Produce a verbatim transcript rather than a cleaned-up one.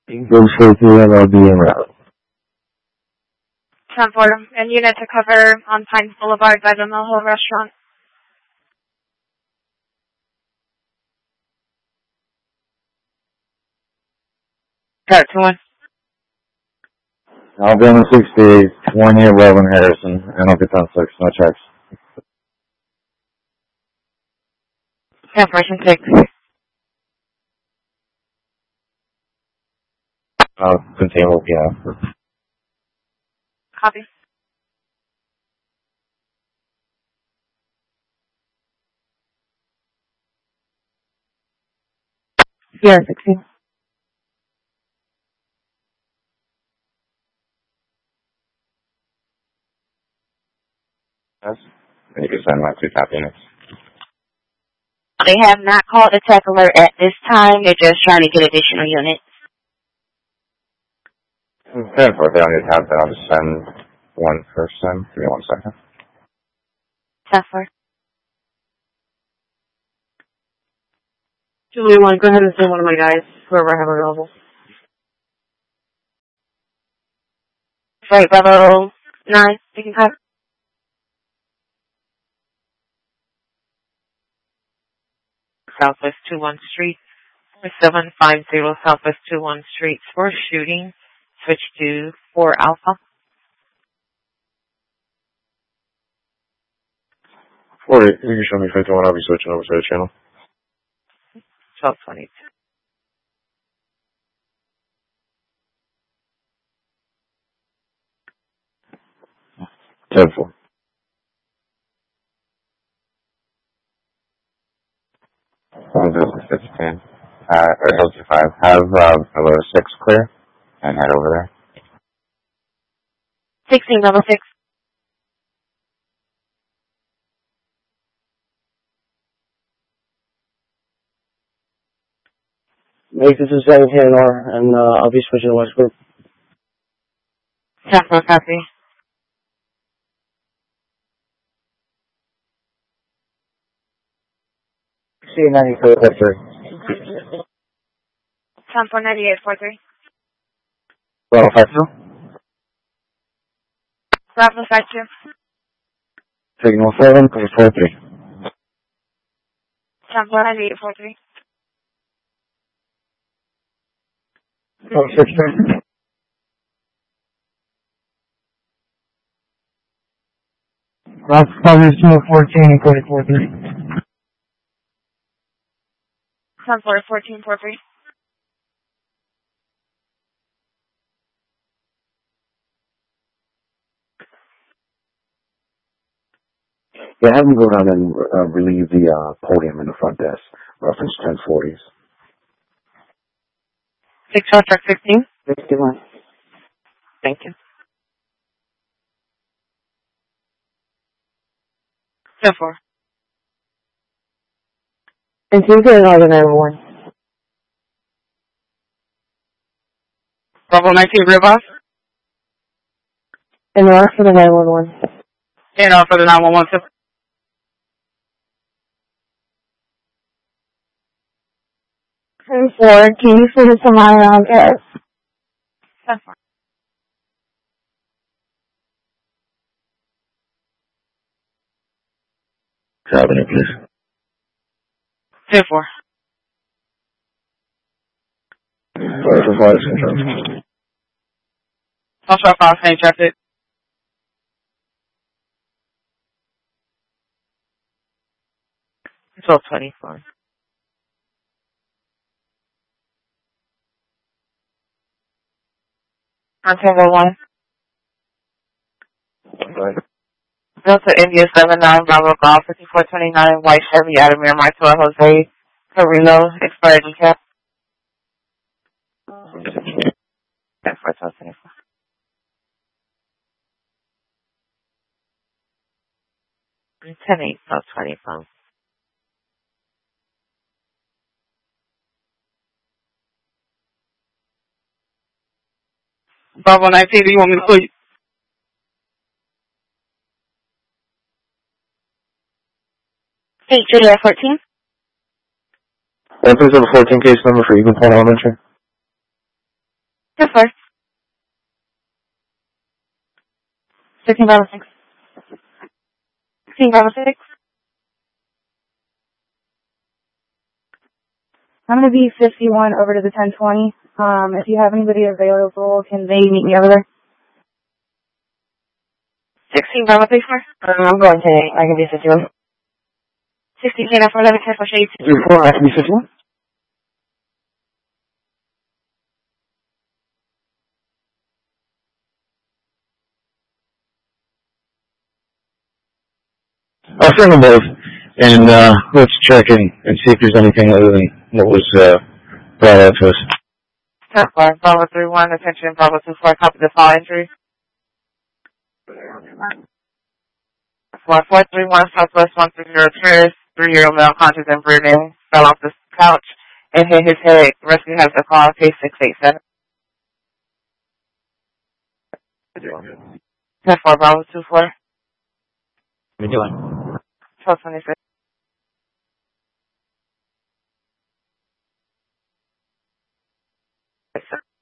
Eagle Safety L L B en route. ten four, and unit to cover on Pines Boulevard by the Mill Hill Restaurant. Cat two one. Alabama sixty, twenty eleven Harrison, and I'll get on six, no checks. Cancellation six. Uh, containable, yeah. Copy. Sierra sixteen. Yes. And you can send my two top units. They have not called a tech alert at this time. They're just trying to get additional units. ten four, they don't need to have that. I'll just send one person. Give me one second. ten four. Julie one, go ahead and send one of my guys, whoever I have available. Right, Bravo nine. You can cover. Southwest two one Street, seven five zero Southwest two one Street for shooting. Switch to four Alpha. forty, you can show me fifty-one, I'll be switching over to the channel. twelve twenty-two. ten four. One business fifteen. Uh, or L G five. Have, uh, level six clear, and head over there. sixteen level six. Make this a seven ten R, and uh, I'll be switching to West Group. ten four, copy. C ninety-four, that's three. ten four ninety-eight four three. Bravo five two. Bravo five two. Signal seven, clear four three. ten four ninety-eight four three. Oh, six three. Bravo five two fourteen and clear four three. ten four fourteen four three. Yeah, have them go down and uh, relieve the uh, podium in the front desk. Reference ten forties. six four truck fifteen. fifty-one. Thank you. ten four. And so you get another nine one one. Bravo nineteen, real boss. And R for the nine one one. And R for the nine one one. ten four, can you figure some around gas? ten four. Cabinet, please. ten four. Five for five, central. I'll try five, same traffic. twelve twenty-four. Ontario one. Right. Delta India seven nine Bravo Golf fifty-four twenty-nine White Chevy Adamir Martel Jose Carrillo expired cap. That's for twelve twenty-four. ten eight, twelve twenty-four. Bravo nineteen, do you want me to pull you? Eight Juliet fourteen. One please have a fourteen case number for Eagle Point Elementary. Yes, sir. sixteen Bravo six. sixteen Bravo six. I'm going to be fifty-one over to the ten twenty. Um, if you have anybody available, can they meet me over there? sixteen Bravo six, sir. Um, I'm going ten eight. I can be fifty-one. sixteen K, that's for eleven ten for shade two. Report, I can be fifty-one. I'll send them both, and uh, let's check in and see if there's anything other than what was uh, brought out to us. ten four, Bravo three one, attention, Bravo two four, copy the fall entry. four four three one, Southwest one three zero Terrace, three-year-old male conscious and breathing, fell off the couch and hit his head. Rescue has a call, case six eight seven. ten four, Bravo two four. What are you doing? twelve twenty-six. Yes, sir.